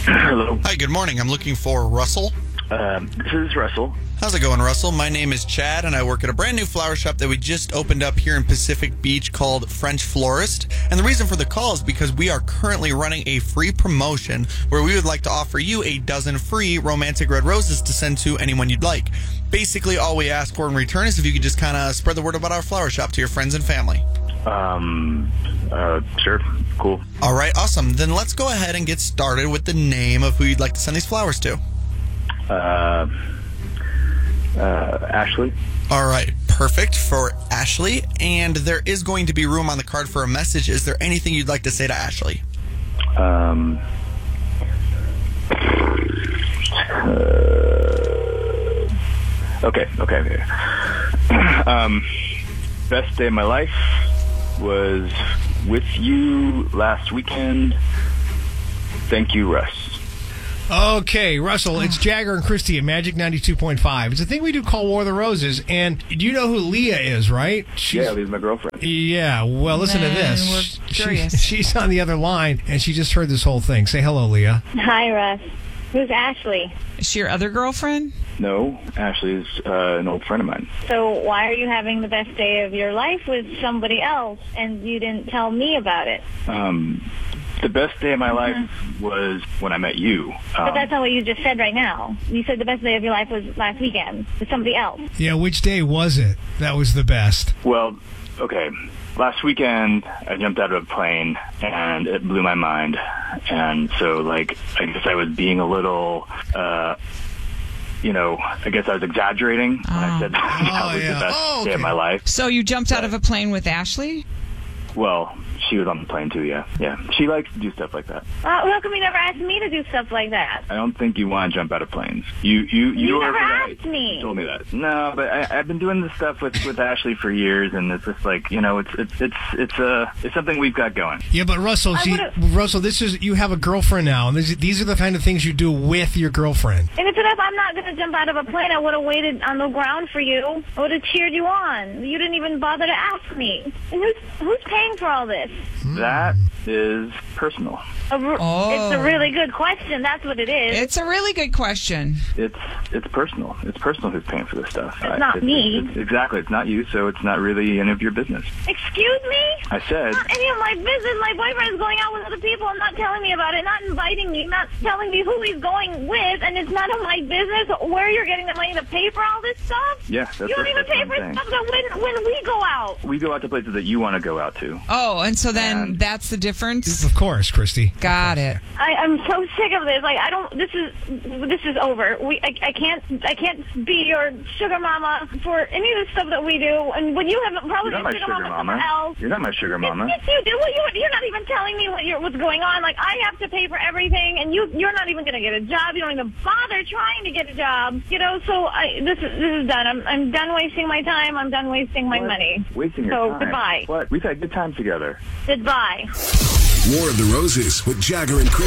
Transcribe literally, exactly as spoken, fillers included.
Hello. Hi, good morning. I'm looking for Russell. Um, this is Russell. How's it going, Russell? My name is Chad, and I work at a brand new flower shop that we just opened up here in Pacific Beach called French Florist. And the reason for the call is because we are currently running a free promotion where we would like to offer you a dozen free romantic red roses to send to anyone you'd like. Basically, all we ask for in return is if you could just kind of spread the word about our flower shop to your friends and family. Um, uh, sure. Cool. All right, awesome. Then let's go ahead and get started with the name of who you'd like to send these flowers to. Uh, uh, Ashley. All right, perfect for Ashley. And there is going to be room on the card for a message. Is there anything you'd like to say to Ashley? Um, uh, okay, okay, okay. um, best day of my life was with you last weekend. Thank you, Russ. Okay, Russell, it's Jagger and Christy at Magic ninety-two point five. It's a thing we do called War of the Roses, and you know who Leah is, right? She's, yeah, Leah's my girlfriend. Yeah, well, listen Man, to this. we're curious. She, she's on the other line, and she just heard this whole thing. Say hello, Leah. Hi, Russ. Who's Ashley? Is she your other girlfriend? No, Ashley's uh, an old friend of mine. So why are you having the best day of your life with somebody else, and you didn't tell me about it? Um, the best day of my life Mm-hmm. was when I met you. Um, But that's not what you just said right now. You said the best day of your life was last weekend with somebody else. Yeah, which day was it that was the best? Well, okay. Last weekend, I jumped out of a plane, and it blew my mind. And so, like, I guess I was being a little, uh, you know, I guess I was exaggerating when I said that, that Oh, was yeah. the best Oh, day of okay. my life. So you jumped out of a plane with Ashley? Well, she was on the plane, too, yeah. Yeah. She likes to do stuff like that. Uh, how come you never asked me to do stuff like that? I don't think you want to jump out of planes. You you you, You are never right. asked me. You told me that. No, but I, I've been doing this stuff with, with Ashley for years, and it's just like, you know, it's it's it's it's uh it's something we've got going. Yeah, but Russell, I see, would've- Russell, this is you have a girlfriend now, and these, these are the kind of things you do with your girlfriend. And if it is, I'm not going to jump out of a plane. I would have waited on the ground for you. I would have cheered you on. You didn't even bother to ask me. And who's who's paying for all this? That is personal. A r- Oh. It's a really good question. That's what it is. It's a really good question. It's it's personal. It's personal who's paying for this stuff. It's not me. It's, exactly. It's not you, so it's not really any of your business. Excuse me? I said, Not any of my business. My boyfriend's going out with other people and not telling me about it, not inviting me, not telling me who he's going with, and it's none of my business where you're getting the money to pay for all this stuff. yeah, that's You don't what, even that's pay what for I'm saying. stuff that when when we go out. We go out to places that you want to go out to. Oh, and so then And- that's the difference? Of course, Christy. Got it. I, I'm so sick of this. Like I don't. This is this is over. We I, I can't I can't be your sugar mama for any of the stuff that we do. And when you have probably You're not my been sugar, sugar mama mama. somewhere else. You're not my sugar mama. Yes, you do. Well, you, you're not even telling me what you're, what's going on. Like I have to pay for everything, and you you're not even going to get a job. You don't even bother trying to get a job. You know. So I this is this is done. I'm I'm done wasting my time. I'm done wasting my What? money. Wasting your So time. goodbye. What? We've had good times together. Goodbye. War of the Roses with Jagger and Chris.